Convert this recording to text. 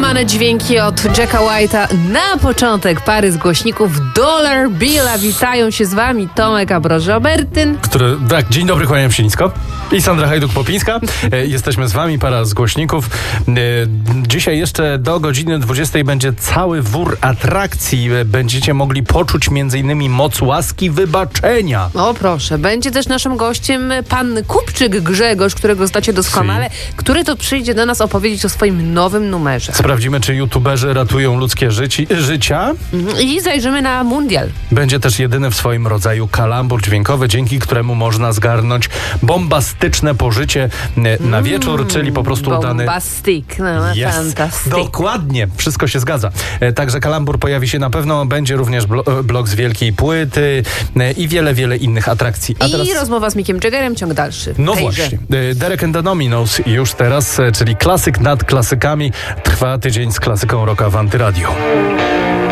Łamane dźwięki od Jacka White'a. Na początek pary z głośników Dollar Billa. Witają się z wami Tomek Abroż-Robertyn. Tak, dzień dobry, kłaniam się nisko. I Sandra Hajduk-Popińska. Jesteśmy z wami, para z głośników. Dzisiaj jeszcze do godziny 20 będzie cały wór atrakcji. Będziecie mogli poczuć m.in. moc łaski wybaczenia. O proszę, będzie też naszym gościem pan Kupczyk Grzegorz, którego znacie doskonale, który to przyjdzie do nas opowiedzieć o swoim nowym numerze. Sprawdzimy, czy youtuberzy ratują ludzkie życia. I zajrzymy na mundial. Będzie też jedyny w swoim rodzaju kalambur dźwiękowy, dzięki któremu można zgarnąć bombastyczne pożycie na wieczór, czyli po prostu udany... Bombastic, fantastic. Dokładnie, wszystko się zgadza. Także kalambur pojawi się na pewno, będzie również blog z wielkiej płyty i wiele innych atrakcji. A teraz... rozmowa z Mickiem Jaggerem, ciąg dalszy. No właśnie. Derek and the Dominos już teraz, czyli klasyk nad klasykami. Trwa tydzień z klasyką rocka w Antyradiu.